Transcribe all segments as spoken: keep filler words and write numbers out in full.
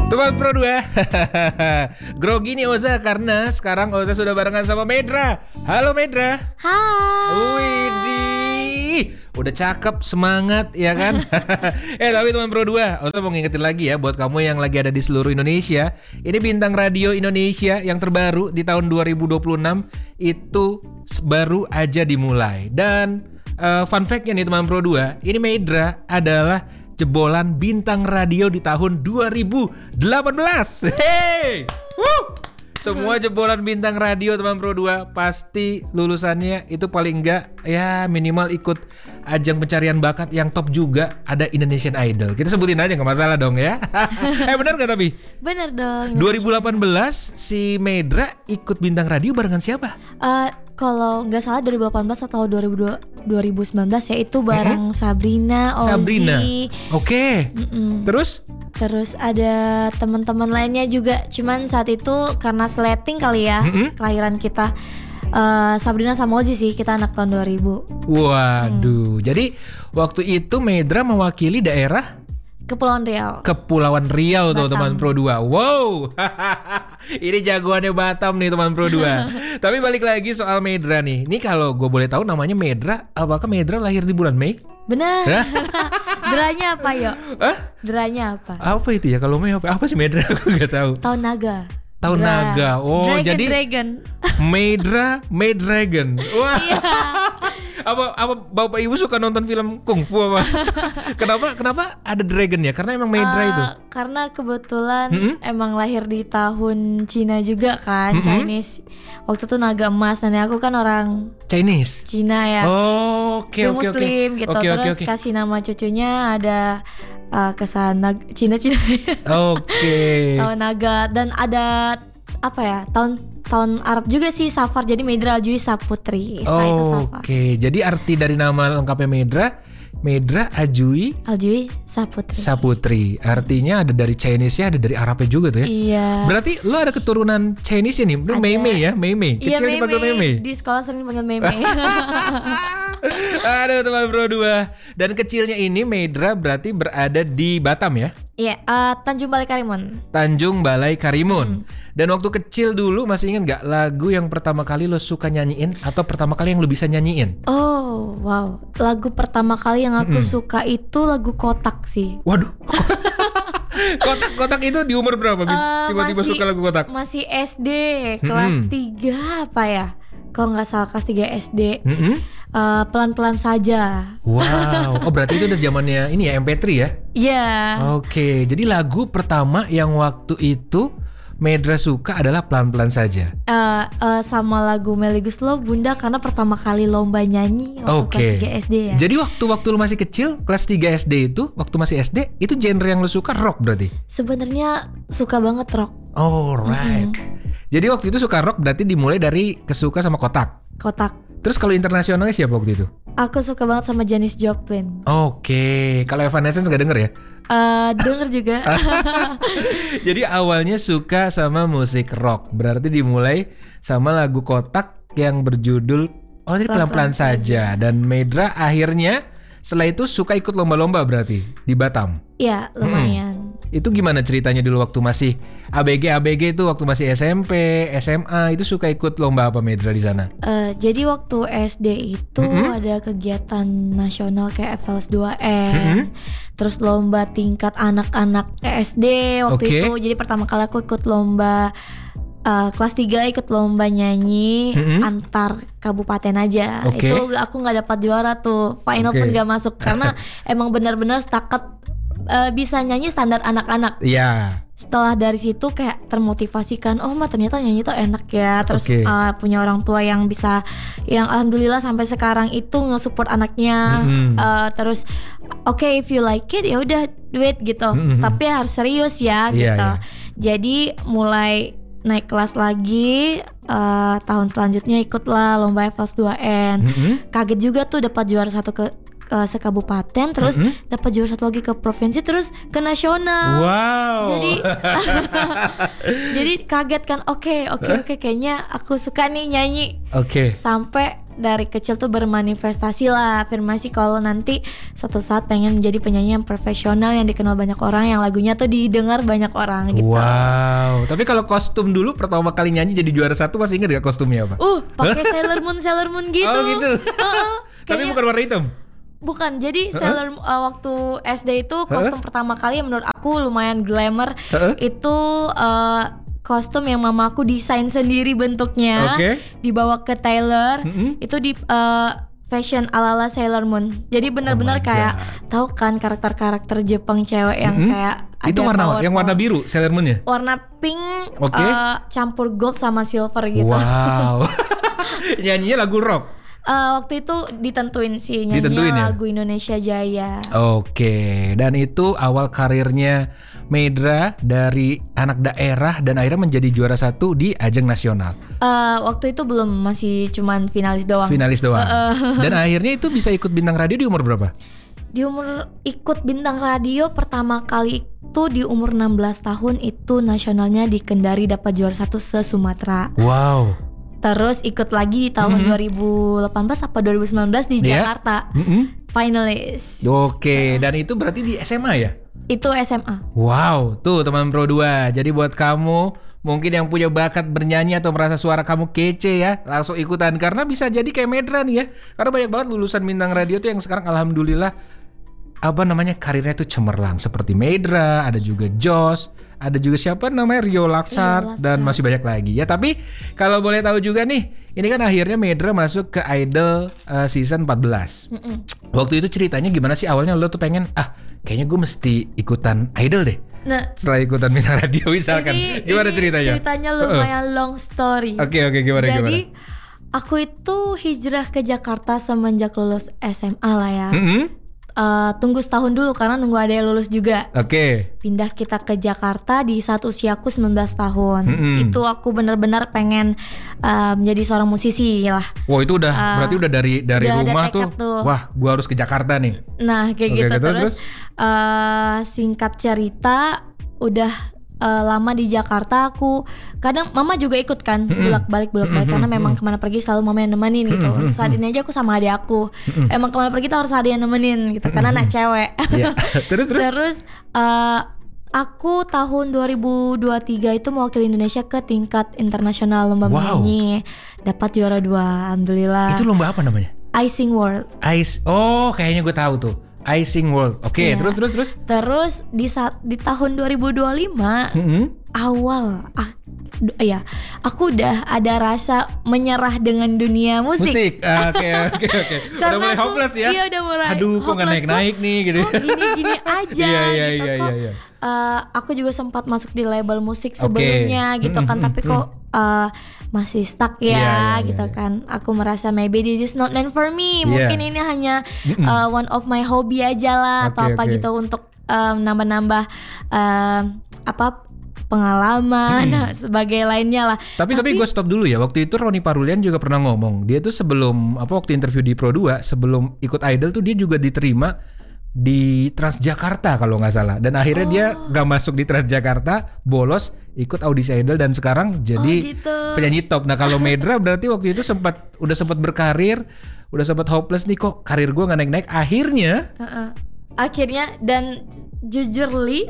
Teman Pro dua. Grogi nih Oza karena sekarang Oza sudah barengan sama Medra. Halo Medra. Hai. Widih, udah cakep, semangat ya kan. Eh tapi teman Pro dua, Oza mau ngingetin lagi ya buat kamu yang lagi ada di seluruh Indonesia. Ini bintang radio Indonesia yang terbaru di tahun dua ribu dua puluh enam itu baru aja dimulai. Dan uh, fun fact-nya nih teman Pro dua, ini Medra adalah jebolan bintang radio di tahun dua ribu delapan belas. Hey! Woo! Semua jebolan bintang radio teman Pro dua pasti lulusannya itu paling enggak ya minimal ikut ajang pencarian bakat yang top juga, ada Indonesian Idol. Kita sebutin aja, enggak masalah dong ya. Eh benar enggak tapi? Benar dong. dua ribu delapan belas si Medra ikut bintang radio barengan siapa? Uh, kalau nggak salah dua ribu delapan belas atau dua ribu dua, dua ribu sembilan belas ya itu bareng mm-hmm. Sabrina, Ozzy. Sabrina. Oke. Okay. Terus? Terus ada teman-teman lainnya juga. Cuman saat itu karena sleting kali ya, mm-hmm. kelahiran kita uh, Sabrina sama Ozzy sih, kita anak tahun dua ribu. Waduh. Hmm. Jadi waktu itu Medra mewakili daerah Kepulauan Riau. Kepulauan Riau tuh teman Pro dua. Wow. Ini jagoannya Batam nih teman Pro dua. Tapi balik lagi soal Medra nih. Ini kalau gue boleh tahu namanya Medra, apakah Medra lahir di bulan Mei? Benar. Deranya apa yo? Hah? Deranya apa? Apa itu ya? Kalau Mei apa? Apa sih Medra? Aku nggak tahu. Tahun naga. Tahun Dra. Naga. Oh, Dragon, jadi Dragon. Medra, Medragon. Wah. Iya. apa apa Bapak Ibu suka nonton film kungfu apa? Kenapa kenapa ada dragon ya? Karena emang Medra uh, itu. Karena kebetulan mm-hmm. emang lahir di tahun Cina juga kan, mm-hmm. Chinese. Waktu itu naga emas, dan aku kan orang Chinese. Cina ya. Oh, oke okay, oke okay, Muslim okay. gitu. Okay, Terus okay, okay. kasih nama cucunya ada uh, kesan nag- Cina-Cina. Oke. Okay. Tahun naga, dan ada apa ya? Tahun tahun Arab juga sih, Safar, jadi Medra Ajui Saputri. Oh, oke, okay. Jadi arti dari nama lengkapnya Medra, Medra Ajui Ajui Saputri. Saputri. Artinya ada dari Chinese-nya, ada dari Arabnya juga tuh ya. Iya. Berarti lo ada keturunan Chinese nih, lu Mei-Mei ya, Mei-Mei. Kecil iya, dipanggil Mei-Mei. Di sekolah sering dipanggil Mei-Mei. Aduh teman Pro dua. Dan kecilnya ini Medra berarti berada di Batam ya? Iya, uh, Tanjung Balai Karimun. Tanjung Balai Karimun. Hmm. Dan waktu kecil dulu masih ingat gak lagu yang pertama kali lo suka nyanyiin atau pertama kali yang lo bisa nyanyiin? Oh, wow. Lagu pertama kali yang aku mm-hmm. suka itu lagu Kotak sih. Waduh. Kotak-kotak itu di umur berapa? Uh, tiba-tiba masih, suka lagu Kotak? Masih S D, kelas mm-hmm. tiga apa ya? Kalau nggak salah kelas tiga S D. Mm-hmm. uh, Pelan-pelan saja. Wow. Oh berarti itu udah zamannya ini ya M P tiga ya? Iya. Yeah. Oke. Jadi lagu pertama yang waktu itu Medra suka adalah Pelan-pelan saja. Uh, uh, sama lagu Melly Goeslaw, Bunda, karena pertama kali lomba nyanyi waktu okay. kelas tiga S D ya. Jadi waktu-waktu lu masih kecil, kelas tiga S D itu, waktu masih S D, itu genre yang lu suka rock berarti? Sebenarnya suka banget rock. Oh right. Mm-hmm. Jadi waktu itu suka rock berarti dimulai dari kesuka sama Kotak. Kotak. Terus kalau internasionalnya siapa waktu itu? Aku suka banget sama Janis Joplin. Oke. Okay. Kalau Evanescence nggak denger ya? Uh, denger juga. Jadi awalnya suka sama musik rock, berarti dimulai sama lagu Kotak yang berjudul Oh jadi pelan-pelan saja. Dan Medra akhirnya setelah itu suka ikut lomba-lomba berarti di Batam. Iya lumayan. Hmm. Itu gimana ceritanya dulu waktu masih A B G A B G itu waktu masih S M P, S M A itu suka ikut lomba apa Medra di sana? Uh, jadi waktu S D itu mm-hmm. ada kegiatan nasional kayak F L S dua N, mm-hmm. terus lomba tingkat anak-anak S D waktu okay. itu. Jadi pertama kali aku ikut lomba uh, kelas tiga ikut lomba nyanyi mm-hmm. antar kabupaten aja. Okay. Itu aku nggak dapat juara tuh, final okay. pun nggak masuk karena emang benar-benar setakat Uh, bisa nyanyi standar anak-anak. Iya. Yeah. Setelah dari situ kayak termotivasi kan, oh mah ternyata nyanyi tuh enak ya. Terus okay. uh, punya orang tua yang bisa, yang alhamdulillah sampai sekarang itu nge-support anaknya. Mm-hmm. uh, Terus oke okay, if you like it ya udah do it gitu. Mm-hmm. Tapi harus serius ya gitu. Yeah, yeah. Jadi mulai naik kelas lagi, uh, tahun selanjutnya ikutlah lomba F L S dua N. Mm-hmm. Kaget juga tuh dapat juara satu ke uh, sekabupaten, terus mm-hmm. dapat juara satu lagi ke provinsi, terus ke nasional. Wow. Jadi jadi kaget kan. Oke, oke, oke kayaknya aku suka nih nyanyi. Oke. Okay. Sampai dari kecil tuh bermanifestasi lah, afirmasi kalau nanti suatu saat pengen jadi penyanyi yang profesional yang dikenal banyak orang, yang lagunya tuh didengar banyak orang gitu. Wow. Tapi kalau kostum dulu pertama kali nyanyi jadi juara satu, masih ingat gak kostumnya apa? Uh, pakai Sailor Moon Sailor Moon gitu. Oh gitu. Uh-uh, Tapi bukan warna hitam. Bukan, jadi uh-uh. Sailor uh, waktu S D itu kostum uh-uh. pertama kali yang menurut aku lumayan glamour. Uh-uh. Itu uh, kostum yang mama aku desain sendiri bentuknya, okay. dibawa ke tailor, mm-hmm. itu di uh, fashion ala-ala Sailor Moon. Jadi benar-benar oh kayak tahu kan karakter-karakter Jepang cewek yang mm-hmm. kayak itu ada warna power, yang warna biru Sailor Moon ya? Warna pink, okay. uh, campur gold sama silver gitu. Wow. Nyanyinya lagu rock. Uh, waktu itu ditentuin sih nyanyinya lagu ya? Indonesia Jaya. Oke, dan itu awal karirnya Maedra dari anak daerah dan akhirnya menjadi juara satu di ajang nasional. Uh, waktu itu belum, masih cuman finalis doang. Finalis doang. Uh, uh. Dan akhirnya itu bisa ikut bintang radio di umur berapa? Di umur ikut bintang radio pertama kali itu di umur enam belas tahun, itu nasionalnya di Kendari, dapat juara satu se-Sumatera. Wow. Terus ikut lagi di tahun mm-hmm. dua ribu delapan belas apa dua ribu sembilan belas di yeah. Jakarta, mm-hmm. finalis. Oke, dan itu berarti di S M A ya? Itu S M A. Wow, tuh teman Pro dua. Jadi buat kamu mungkin yang punya bakat bernyanyi atau merasa suara kamu kece ya, langsung ikutan. Karena bisa jadi kayak Maedra nih ya. Karena banyak banget lulusan bintang radio tuh yang sekarang alhamdulillah apa namanya karirnya tuh cemerlang, seperti Maedra, ada juga Jos, ada juga siapa namanya Rio Laksar, dan masih banyak lagi ya. Tapi kalau boleh tahu juga nih, ini kan akhirnya Maedra masuk ke Idol uh, season empat belas. Mm-mm. Waktu itu ceritanya gimana sih awalnya lo tuh pengen ah kayaknya gue mesti ikutan Idol deh. Nah, setelah ikutan bintang radio misalkan, ini, gimana ini ceritanya? Ceritanya lumayan uh-uh. long story. Oke okay, oke okay, gimana Jadi, gimana? Jadi aku itu hijrah ke Jakarta semenjak lulus S M A lah ya. Mm-hmm. Uh, tunggu setahun dulu karena nunggu ada yang lulus juga. Oke. Okay. Pindah kita ke Jakarta di saat usiaku sembilan belas tahun. Mm-hmm. Itu aku benar-benar pengen uh, menjadi seorang musisi lah. Wah, itu udah uh, berarti udah dari dari udah rumah tuh, tuh. Wah, gua harus ke Jakarta nih. Nah, kayak okay, gitu. Terus, terus uh, singkat cerita udah Uh, lama di Jakarta, aku kadang mama juga ikut kan, mm-hmm. bolak-balik bolak-balik mm-hmm. karena memang kemana pergi selalu mama yang nemenin gitu. Mm-hmm. Saat ini aja aku sama adik aku, mm-hmm. emang kemana pergi tuh harus ada yang nemenin gitu, mm-hmm. karena anak cewek. Yeah. terus terus, terus uh, aku tahun dua ribu dua puluh tiga itu mewakili Indonesia ke tingkat internasional lomba wow. menyanyi, dapat juara dua, alhamdulillah. Itu lomba apa namanya? Icing World. Ice, oh kayaknya gue tahu tuh. Icing World. Oke, okay, yeah. terus terus terus. Terus di saat di tahun dua ribu dua puluh lima mm-hmm. awal ah, ya, aku udah ada rasa menyerah dengan dunia musik. Musik. Oke oke oke. Udah mulai hopeless ya. Iya, udah mulai. Aduh, kok enggak naik-naik nih gitu. Kok gini-gini aja Iya iya gitu iya kok. iya. Uh, aku juga sempat masuk di label musik sebelumnya okay. gitu kan, mm-hmm. tapi kok uh, masih stuck ya yeah, yeah, gitu yeah, kan. Aku merasa maybe this is not meant for me. Mungkin yeah. ini hanya uh, one of my hobby aja lah, okay, atau apa okay. gitu untuk um, nambah-nambah uh, apa pengalaman hmm. sebagai lainnya lah. Tapi tapi, tapi gue stop dulu ya. Waktu itu Roni Parulian juga pernah ngomong, dia tuh sebelum apa waktu interview di Pro dua, sebelum ikut Idol tuh dia juga diterima di Transjakarta kalau nggak salah, dan akhirnya oh. dia nggak masuk di Transjakarta, bolos ikut audisi Idol dan sekarang jadi oh, gitu. penyanyi top. Nah kalau Maedra berarti waktu itu sempat udah sempat berkarir, udah sempat hopeless nih, kok karir gue nggak naik-naik. Akhirnya uh-uh. akhirnya dan jujur Li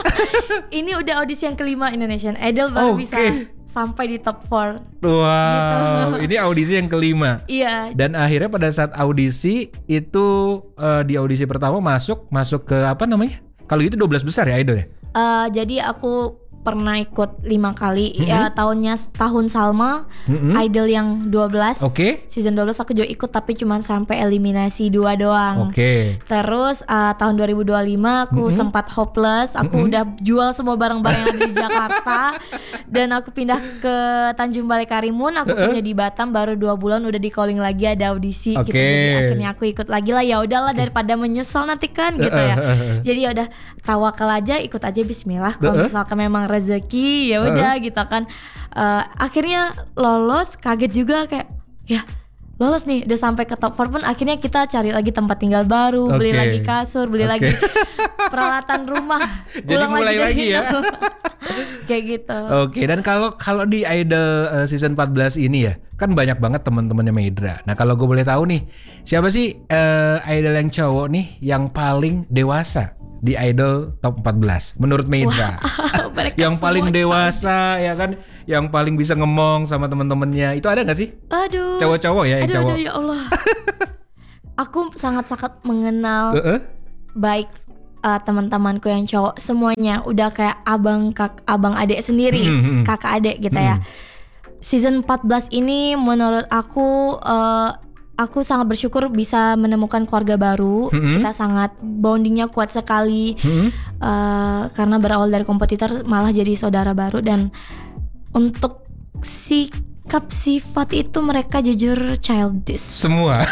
ini udah audisi yang kelima Indonesian Idol baru okay. bisa sampai di top empat. Wow, gitu. Ini audisi yang kelima. Iya. Dan akhirnya pada saat audisi itu uh, di audisi pertama masuk masuk ke apa namanya? Kalau itu dua belas besar ya Idol ya? Uh, jadi aku pernah ikut lima kali mm-hmm. ya, tahunnya tahun Salma mm-hmm. Idol yang dua belas. Oke. Okay. Season dua belas aku juga ikut tapi cuma sampai eliminasi dua doang. Oke. Okay. Terus uh, tahun dua ribu dua puluh lima aku mm-hmm. sempat hopeless. Aku mm-hmm. udah jual semua barang-barang yang ada di Jakarta dan aku pindah ke Tanjung Balai Karimun. Aku kerja di Batam baru dua bulan udah di calling lagi, ada audisi okay. gitu. Jadi akhirnya aku ikut lagi lah. Ya udahlah okay. daripada menyesal nanti kan gitu ya. Jadi ya udah tawakal aja, ikut aja bismillah. Kalau misalkan memang rezeki ya udah uh-huh. gitu kan. Uh, akhirnya lolos, kaget juga kayak ya lolos nih, udah sampai ke top empat pun akhirnya kita cari lagi tempat tinggal baru, okay. beli lagi kasur, beli okay. lagi peralatan rumah. Jadi mulai lagi, lagi ya. Kayak gitu. Oke, okay, dan kalau kalau di Idol uh, season empat belas ini ya, kan banyak banget teman-temannya Medra. Nah, kalau gue boleh tahu nih, siapa sih uh, idol yang cowok nih yang paling dewasa di Idol top empat belas menurut Medra? Wow, yang paling dewasa ya kan, yang paling bisa ngomong sama teman-temannya. Itu ada nggak sih? Aduh. Cowok-cowok ya, yang aduh, cowok. Aduh, ya Allah. Aku sangat-sangat mengenal uh-uh. baik uh, teman-temanku yang cowok. Semuanya udah kayak abang kak, abang adik sendiri, mm-hmm. kakak adik gitu mm-hmm. ya. Season empat belas ini menurut aku uh, aku sangat bersyukur bisa menemukan keluarga baru. Mm-hmm. Kita sangat bondingnya kuat sekali. Mm-hmm. uh, Karena berawal dari kompetitor malah jadi saudara baru. Dan untuk sikap sifat itu mereka jujur childish semua.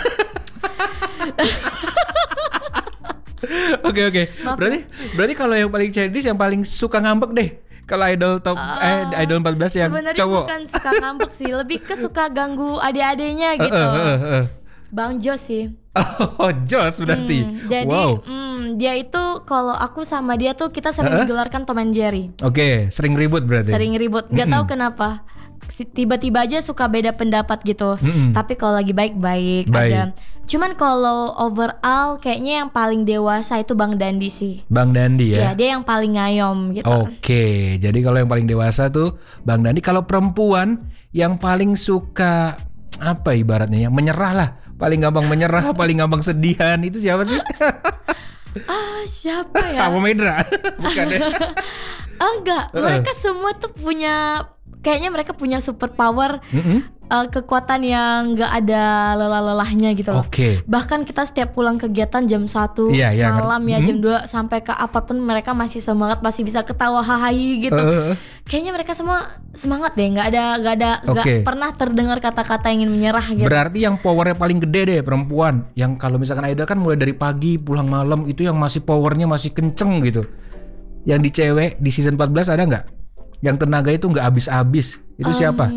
Oke oke. Berarti berarti kalau yang paling childish yang paling suka ngambek deh. Kalau idol top uh, eh idol empat belas yang sebenarnya cowok. Sebenarnya bukan suka ngambek sih, lebih ke suka ganggu adik-adiknya gitu. Uh, uh, uh, uh. Bang Jos sih. Oh, Jos berarti. Hmm, jadi wow. hmm, dia itu kalau aku sama dia tuh kita sering uh-uh. digelarkan Tom and Jerry. Oke, okay, sering ribut berarti. Sering ribut. Gak mm-hmm. tahu kenapa. Tiba-tiba aja suka beda pendapat gitu. Mm-hmm. Tapi kalau lagi baik-baik baik. ada. Cuman kalau overall kayaknya yang paling dewasa itu Bang Dandi sih. Bang Dandi ya. Ya, dia yang paling ngayom gitu. Oke, okay. Jadi kalau yang paling dewasa tuh Bang Dandi. Kalau perempuan yang paling suka apa ibaratnya ya, menyerah lah. Paling gampang menyerah, paling gampang sedihan. Itu siapa sih? Ah, siapa ya? Kamu Medra. Bukan ya? Enggak, mereka semua tuh punya, kayaknya mereka punya super power, mm-hmm. uh, kekuatan yang gak ada lelah-lelahnya gitu loh. Okay. Bahkan kita setiap pulang kegiatan jam satu yeah, yeah, malam ya, mm-hmm. jam dua sampai ke apapun mereka masih semangat, masih bisa ketawa hahaha gitu. Uh. Kayaknya mereka semua semangat deh, gak ada gak ada okay. gak pernah terdengar kata-kata ingin menyerah gitu. Berarti yang powernya paling gede deh perempuan. Yang kalau misalkan idol kan mulai dari pagi pulang malam, itu yang masih powernya masih kenceng gitu. Yang di cewek di season empat belas ada gak? Yang tenaga itu gak habis-habis. Itu um, siapa?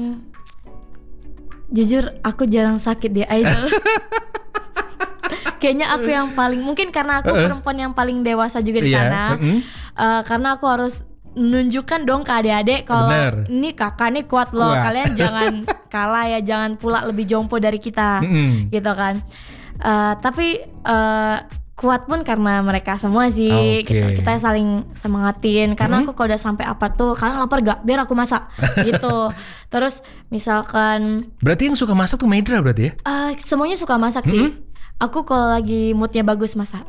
Jujur aku jarang sakit di idol. Kayaknya aku yang paling, mungkin karena aku uh-uh. perempuan yang paling dewasa juga di yeah. sana. Uh-uh. uh, Karena aku harus menunjukkan dong ke adik-adik kalau ini kakak nih kuat loh. Wah. Kalian jangan kalah ya, jangan pula lebih jompo dari kita. Uh-uh. Gitu kan. uh, Tapi uh, kuat pun karena mereka semua sih. Okay. Gitu. Kita saling semangatin. Karena mm-hmm. aku kalau udah sampai apa tuh, kalian lapar gak? Biar aku masak. Gitu. Terus misalkan, berarti yang suka masak tuh Medra berarti ya? Uh, semuanya suka masak mm-hmm. sih. Aku kalau lagi moodnya bagus masak.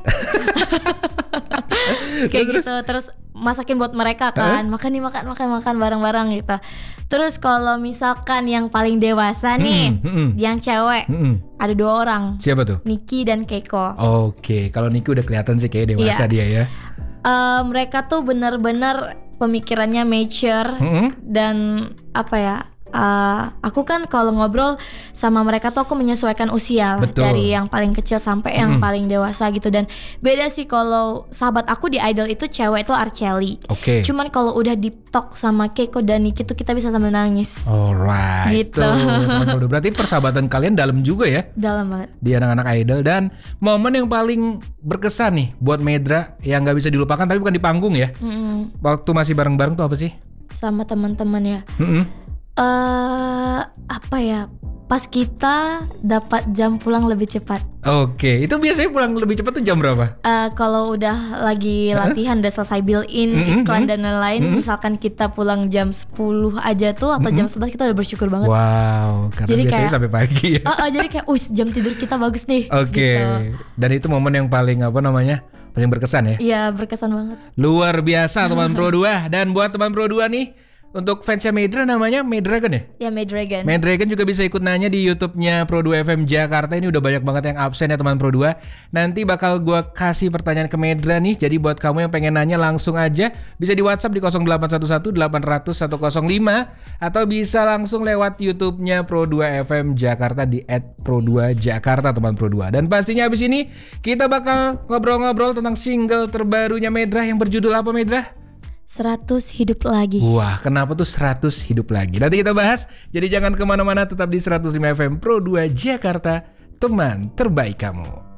Kayak terus, gitu. Terus masakin buat mereka kan. Huh? Makan nih, makan, makan, makan bareng-bareng gitu. Terus kalau misalkan yang paling dewasa nih, mm, mm, yang cewek, mm, ada dua orang. Siapa tuh? Niki dan Keiko. Oke, okay. Kalau Niki udah kelihatan sih kayak dewasa yeah. dia ya. Uh, mereka tuh benar-benar pemikirannya mature mm-hmm. dan apa ya? Uh, aku kan kalau ngobrol sama mereka tuh aku menyesuaikan usia lah, dari yang paling kecil sampai yang mm-hmm. paling dewasa gitu. Dan beda sih kalau sahabat aku di idol itu cewek itu Arceli. Okay. Cuman kalau udah deep talk sama Keiko dan Niki tuh kita bisa sambil nangis. Alright. Gitu. Tuh, berarti persahabatan kalian dalam juga ya? Dalam banget. Di anak-anak idol. Dan momen yang paling berkesan nih buat Medra yang nggak bisa dilupakan tapi bukan di panggung ya? Mm-hmm. Waktu masih bareng-bareng tuh apa sih? Sama teman-teman ya. Mm-hmm. Uh, apa ya? Pas kita dapat jam pulang lebih cepat. Oke, itu biasanya pulang lebih cepat tuh jam berapa? Uh, kalau udah lagi latihan, huh? udah selesai build-in, mm-hmm. iklan dan lain-lain, mm-hmm. misalkan kita pulang jam sepuluh aja tuh atau mm-hmm. jam sebelas, kita udah bersyukur banget. Wow, karena jadi biasanya kayak, sampai pagi ya. Uh, uh, jadi kayak, us jam tidur kita bagus nih. Oke, gitu. Dan itu momen yang paling apa namanya? Paling berkesan ya? Iya, berkesan banget. Luar biasa teman Pro dua. Dan buat teman Pro dua nih, untuk fansnya Medra namanya Medragon ya? Ya, Medragon. Medragon juga bisa ikut nanya di YouTube-nya Pro dua F M Jakarta. Ini udah banyak banget yang absen ya teman Pro dua. Nanti bakal gue kasih pertanyaan ke Medra nih. Jadi buat kamu yang pengen nanya langsung aja bisa di WhatsApp di nol delapan satu satu delapan nol nol satu nol lima atau bisa langsung lewat YouTube-nya Pro dua F M Jakarta di et pro dua jakarta teman Pro dua. Dan pastinya abis ini kita bakal ngobrol-ngobrol tentang single terbarunya Medra yang berjudul apa, Medra? seratus hidup lagi. Wah, kenapa tuh seratus hidup lagi? Nanti kita bahas. Jadi jangan kemana-mana, tetap di seratus lima F M Pro dua Jakarta, teman terbaik kamu.